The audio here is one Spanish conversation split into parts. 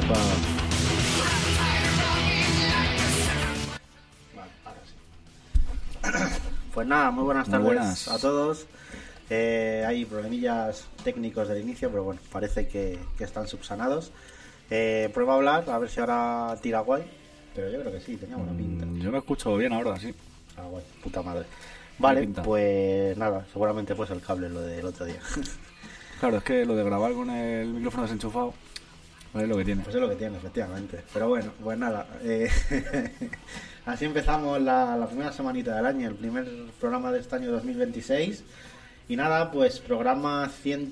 Pues nada, muy buenas tardes. Muy buenas a todos. Hay problemillas técnicos del inicio, pero bueno, parece que están subsanados. Prueba a hablar, a ver si ahora tira guay. Pero yo creo que sí, tenía buena pinta. Yo me escucho bien ahora, sí. Ah, guay, puta madre. Vale, pues nada, seguramente fue el cable lo del otro día. Claro, es que lo de grabar con el micrófono desenchufado pues es lo que tiene. Pues es lo que tiene, efectivamente. Pero bueno, pues nada. Así empezamos la primera semanita del año, el primer programa de este año 2026. Y nada, pues programa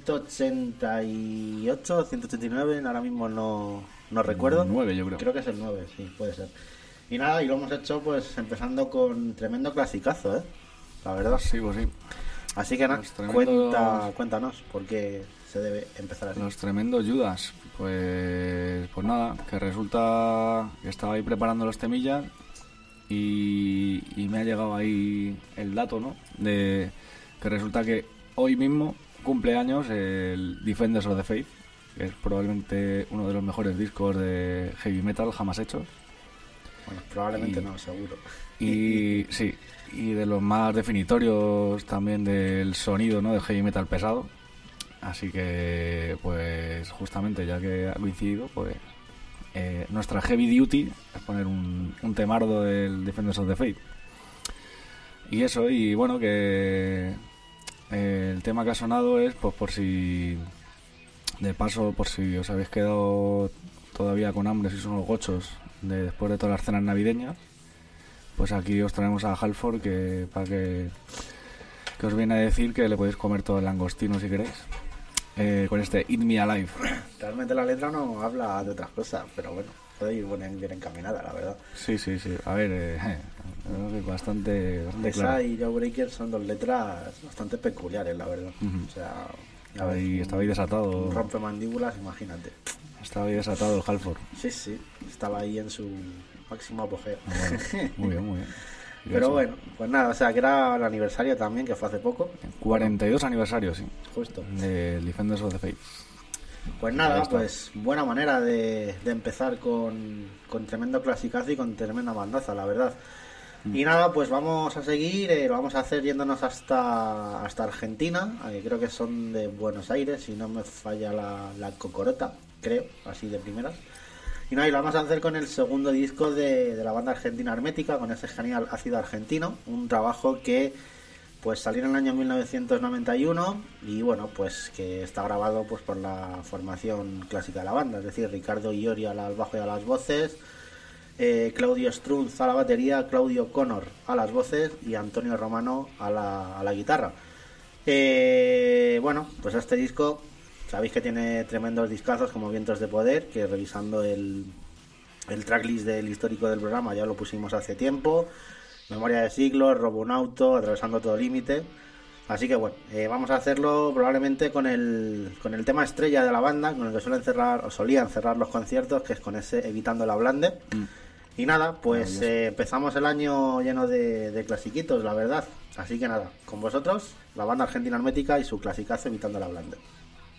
188, 189, ahora mismo no recuerdo. 9, yo creo. Creo que es el 9, sí, puede ser. Y nada, y lo hemos hecho pues empezando con tremendo clasicazo, la verdad. Sí, pues sí. Así que nada, cuéntanos por qué se debe empezar así. Los tremendos Judas. Pues nada, que resulta que estaba ahí preparando los temillas y me ha llegado ahí el dato, ¿no? De que resulta que hoy mismo cumple años el Defenders of the Faith, que es probablemente uno de los mejores discos de heavy metal jamás hechos. Bueno, probablemente no, seguro. Y sí, y de los más definitorios también del sonido, ¿no? Del heavy metal pesado. Así que, pues justamente ya que ha coincidido, pues nuestra heavy duty es poner un temardo del Defenders of the Faith. Y eso, y bueno, que el tema que ha sonado es, pues por si, de paso, por si os habéis quedado todavía con hambre, si son los gochos después de todas las cenas navideñas, pues aquí os traemos a Halford que os viene a decir que le podéis comer todo el langostino si queréis. Con este Eat Me Alive. Realmente la letra no habla de otras cosas, pero bueno, puede ir bien encaminada, la verdad. Sí. A ver, bastante Esa clara. y Jawbreaker son dos letras bastante peculiares, la verdad. O sea, estaba ahí desatado. Un rompemandíbulas, imagínate. Estaba ahí desatado Halford. Sí, estaba ahí en su máximo apogeo. Bueno, muy bien. Pero bueno, pues nada, o sea, que era el aniversario también, que fue hace poco. 42 aniversario, sí. Justo. Del Defenders of the Faith. Pues nada, pues buena manera de empezar con tremendo clasicazo y con tremenda bandaza, la verdad. Y nada, pues vamos a seguir, lo vamos a hacer yéndonos hasta Argentina, creo que son de Buenos Aires, si no me falla la cocorota, creo, así de primeras. Y nada, y lo vamos a hacer con el segundo disco de la banda argentina Hermética, con ese genial Ácido Argentino, un trabajo que pues salió en el año 1991 y bueno, pues que está grabado pues por la formación clásica de la banda, es decir, Ricardo Iorio al bajo y a las voces, Claudio Strunz a la batería, Claudio Connor a las voces y Antonio Romano a la guitarra. Bueno, pues este disco sabéis que tiene tremendos discazos como Vientos de Poder, que revisando el tracklist del histórico del programa ya lo pusimos hace tiempo, Memoria de Siglos, Robonauto, Atravesando todo límite. Así que bueno, vamos a hacerlo probablemente con el tema estrella de la banda, con el que solían cerrar los conciertos, que es con ese Evitando la Blande. Y nada, pues empezamos el año lleno de clasiquitos, la verdad. Así que nada, con vosotros, la banda argentina Hermética y su clasicazo Evitando la Blande.